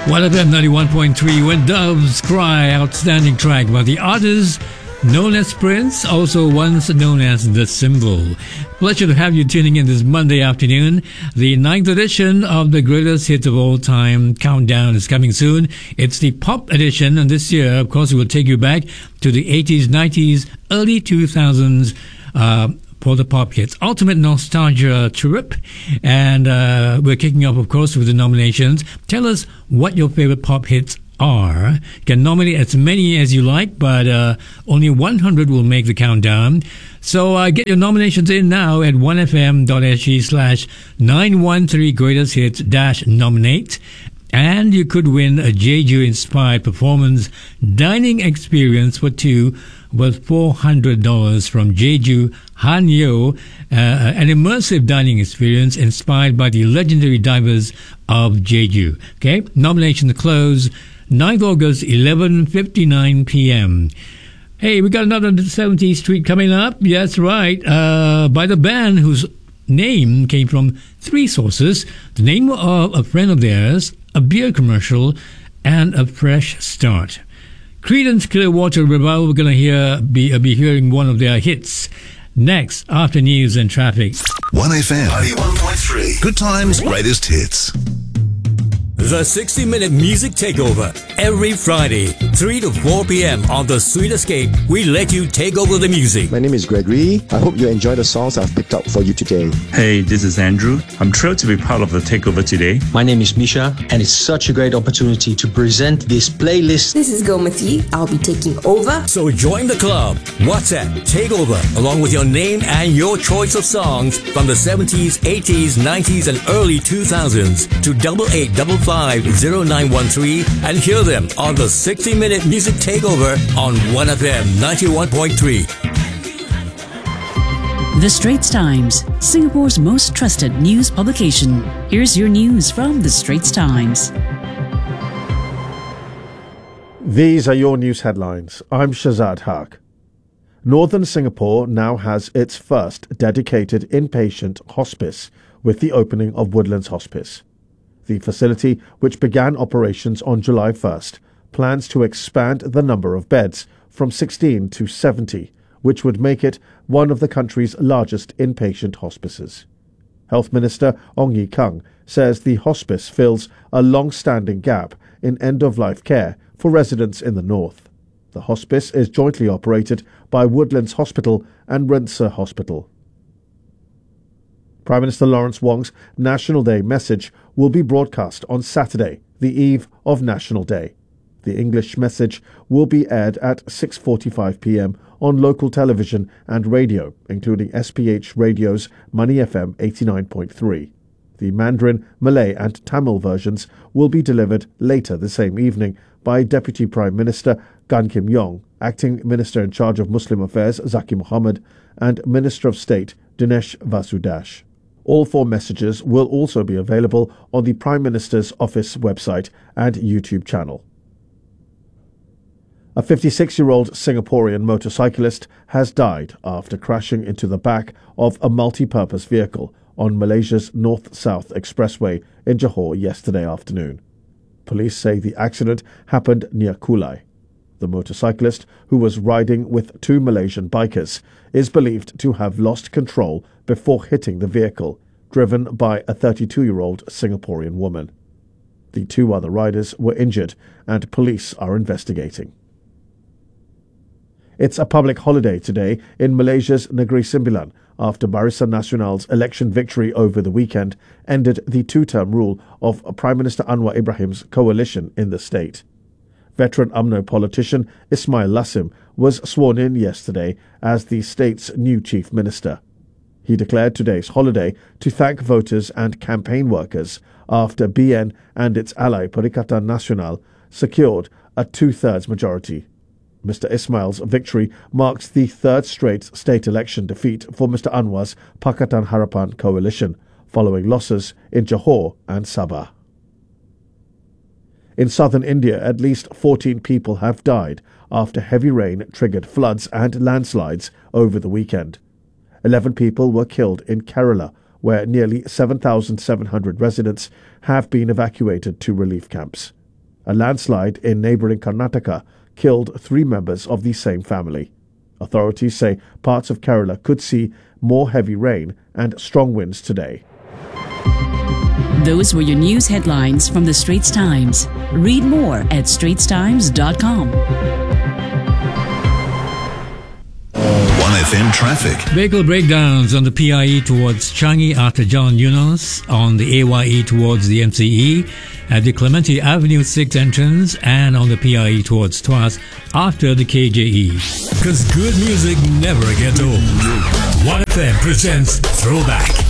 1FM 91.3, When Doves Cry, outstanding track by the artist known as Prince, also once known as The Symbol. Pleasure to have you tuning in this Monday afternoon. The 9th edition of the greatest hits of all time countdown is coming soon. It's the pop edition, and this year, of course, we will take you back to the 80s, 90s, early 2000s, for the pop hits. Ultimate nostalgia trip. And we're kicking off, of course, with the nominations. Tell us what your favorite pop hits are. You can nominate as many as you like, but only 100 will make the countdown. So get your nominations in now at 1fm.sg/913 greatest hits -nominate. And you could win a Jeju-inspired performance dining experience for two worth $400 from Jeju Hanyo, an immersive dining experience inspired by the legendary divers of Jeju. Okay, nominations close 9th August, 11:59 p.m. Hey, we got another 70th Street coming up. Yes, right. By the band whose name came from three sources: the name of a friend of theirs, a beer commercial, and a fresh start. Creedence Clearwater Revival, we're going to be hearing one of their hits next after news and traffic. 1FM 91.3. Good times, greatest hits. The 60-minute music takeover. Every Friday, 3 to 4 p.m. on The Sweet Escape, we let you take over the music. My name is Gregory. I hope you enjoy the songs I've picked out for you today. Hey, this is Andrew. I'm thrilled to be part of the takeover today. My name is Misha, and it's such a great opportunity to present this playlist. This is Gomati. I'll be taking over. So join the club. WhatsApp Takeover, along with your name and your choice of songs from the 70s, 80s, 90s, and early 2000s to 88550913 and hear them on the 60-minute music takeover on 1FM 91.3. The Straits Times, Singapore's most trusted news publication. Here's your news from The Straits Times. These are your news headlines. I'm Shazad Haq. Northern Singapore now has its first dedicated inpatient hospice with the opening of Woodlands Hospice. The facility, which began operations on July 1st, plans to expand the number of beds from 16 to 70, which would make it one of the country's largest inpatient hospices. Health Minister Ong Ye Kung says the hospice fills a long-standing gap in end-of-life care for residents in the north. The hospice is jointly operated by Woodlands Hospital and Rensa Hospital. Prime Minister Lawrence Wong's National Day message will be broadcast on Saturday, the eve of National Day. The English message will be aired at 6:45 p.m. on local television and radio, including SPH Radio's Money FM 89.3. The Mandarin, Malay and Tamil versions will be delivered later the same evening by Deputy Prime Minister Gan Kim Yong, Acting Minister in charge of Muslim Affairs Zaki Mohammed, and Minister of State Dinesh Vasudash. All four messages will also be available on the Prime Minister's Office website and YouTube channel. A 56-year-old Singaporean motorcyclist has died after crashing into the back of a multi-purpose vehicle on Malaysia's North-South Expressway in Johor yesterday afternoon. Police say the accident happened near Kulai. The motorcyclist, who was riding with two Malaysian bikers, is believed to have lost control before hitting the vehicle, driven by a 32-year-old Singaporean woman. The two other riders were injured, and police are investigating. It's a public holiday today in Malaysia's Negeri Sembilan after Barisan Nasional's election victory over the weekend ended the two-term rule of Prime Minister Anwar Ibrahim's coalition in the state. Veteran UMNO politician Ismail Lassim was sworn in yesterday as the state's new chief minister. He declared today's holiday to thank voters and campaign workers after BN and its ally Perikatan Nasional secured a two-thirds majority. Mr. Ismail's victory marks the third straight state election defeat for Mr. Anwar's Pakatan Harapan coalition, following losses in Johor and Sabah. In southern India, at least 14 people have died after heavy rain triggered floods and landslides over the weekend. 11 people were killed in Kerala, where nearly 7,700 residents have been evacuated to relief camps. A landslide in neighbouring Karnataka killed 3 members of the same family. Authorities say parts of Kerala could see more heavy rain and strong winds today. Those were your news headlines from the Straits Times. Read more at straitstimes.com. 1FM traffic. Vehicle breakdowns on the PIE towards Changi after John Yunus, on the AYE towards the MCE, at the Clementi Avenue 6 entrance, and on the PIE towards Tuas after the KJE. Because good music never gets old. 1FM presents Throwback.